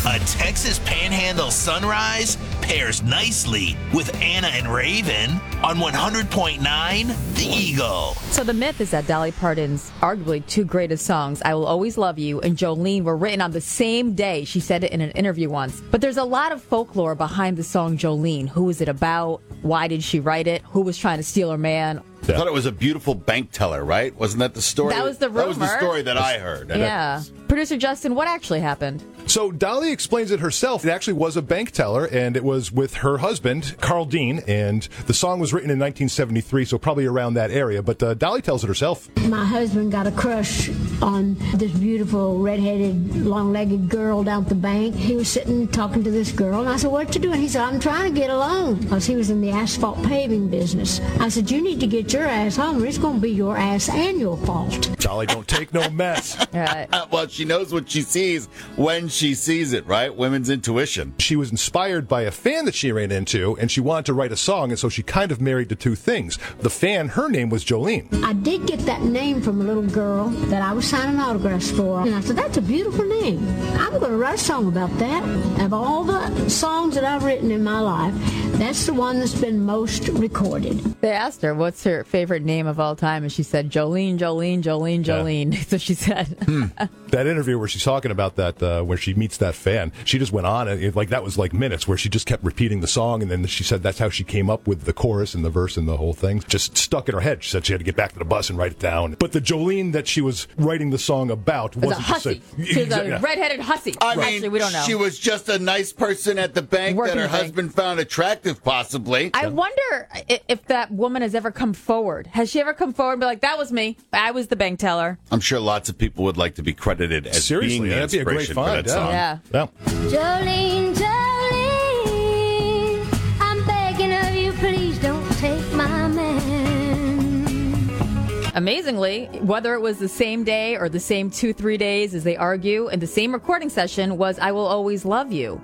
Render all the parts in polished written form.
A Texas Panhandle sunrise pairs nicely with Anna and Raven on 100.9 The Eagle. So the myth is that Dolly Parton's arguably two greatest songs, I Will Always Love You and Jolene, were written on the same day. She said it in an interview once. But there's a lot of folklore behind the song Jolene. Who was it about? Why did she write it? Who was trying to steal her man? I thought it was a beautiful bank teller, right? Wasn't that the story? That was the rumor. That was the story that I heard. Yeah. Producer Justin, what actually happened? So Dolly explains it herself. It actually was a bank teller, and it was with her husband, Carl Dean, and the song was written in 1973, so probably around that area. But Dolly tells it herself. My husband got a crush on this beautiful, red-headed, long-legged girl down at the bank. He was sitting talking to this girl, and I said, "What you doing?" He said, "I'm trying to get a loan," because he was in the asphalt paving business. I said, "You need to get your ass home, or it's going to be your ass and your fault." Dolly don't take no mess. Right. Well, she knows what she sees when she sees it, right? Women's intuition. She was inspired by a fan that she ran into, and she wanted to write a song, and so she kind of married the two things. The fan, her name was Jolene. I did get that name from a little girl that I was signing autographs for, and I said, "That's a beautiful name. I'm going to write a song about that." Of all the songs that I've written in my life, that's the one that's been most recorded. They asked her, what's her favorite name of all time? And she said, Jolene, Jolene, Jolene, Jolene. Yeah. So she said. That interview where she's talking about that, where she meets that fan, she just went on, and that was like minutes, where she just kept repeating the song, and then she said that's how she came up with the chorus and the verse and the whole thing. Just stuck in her head. She said she had to get back to the bus and write it down. But the Jolene that she was writing the song about wasn't a hussy. She was a redheaded hussy. Actually, we don't know. She was just a nice person at the bank Working that her husband found attractive, possibly. I wonder if that woman has ever come forward. Has she ever come forward and be like, "That was me. I was the bank teller"? I'm sure lots of people would like to be credited as Seriously, being the that'd be a great inspiration for find. that song. Yeah. Jolene, Jolene, I'm begging of you, please don't take my man. Amazingly, whether it was the same day or the same 2-3 days as they argue, and the same recording session was I Will Always Love You.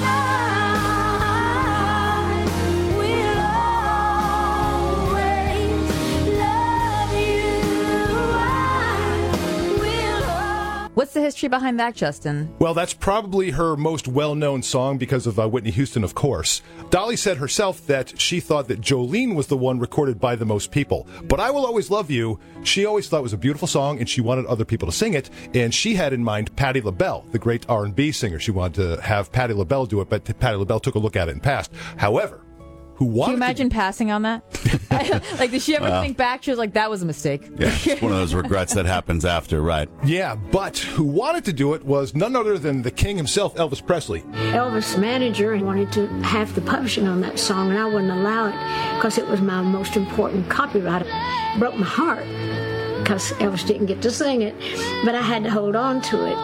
What's the history behind that, Justin? Well, that's probably her most well-known song because of Whitney Houston, of course. Dolly said herself that she thought that Jolene was the one recorded by the most people. But I Will Always Love You, she always thought was a beautiful song, and she wanted other people to sing it. And she had in mind Patti LaBelle, the great R&B singer. She wanted to have Patti LaBelle do it, but Patti LaBelle took a look at it and passed. However, who wanted Can you imagine passing on that? Like, did she ever think back? She was like, that was a mistake. Yeah, it's one of those regrets that happens after, right? Yeah, but who wanted to do it was none other than the king himself, Elvis Presley. Elvis' manager wanted to have the publishing on that song, and I wouldn't allow it because it was my most important copyright. It broke my heart because Elvis didn't get to sing it, but I had to hold on to it.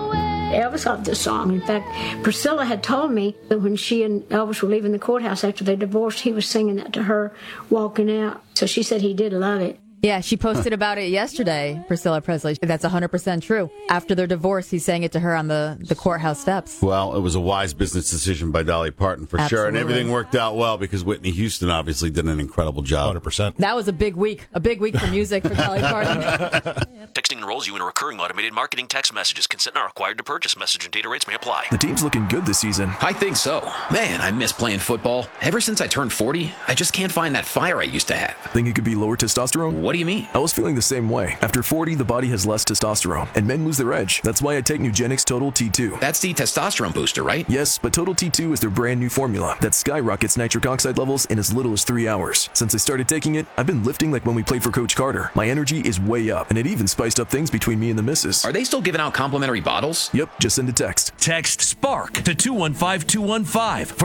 Elvis loved this song. In fact, Priscilla had told me that when she and Elvis were leaving the courthouse after they divorced, he was singing that to her walking out. So she said he did love it. Yeah, she posted about it yesterday, Priscilla Presley. That's 100% true. After their divorce, he sang it to her on the courthouse steps. Well, it was a wise business decision by Dolly Parton, for sure. And everything worked out well because Whitney Houston obviously did an incredible job. 100%. That was a big week for music for Dolly Parton. Texting enrolls you in a recurring automated marketing text messages. Consent not required to purchase. Message and data rates may apply. The team's looking good this season. I think so. Man, I miss playing football. Ever since I turned 40, I just can't find that fire I used to have. Think it could be lower testosterone? What do you mean? I was feeling the same way. After 40, the body has less testosterone, and men lose their edge. That's why I take Nugenix Total T2. That's the testosterone booster, right? Yes, but Total T2 is their brand new formula that skyrockets nitric oxide levels in as little as 3 hours. Since I started taking it, I've been lifting like when we played for Coach Carter. My energy is way up, and it even spiced up things between me and the missus. Are they still giving out complimentary bottles? Yep, just send a text. Text SPARK to 215215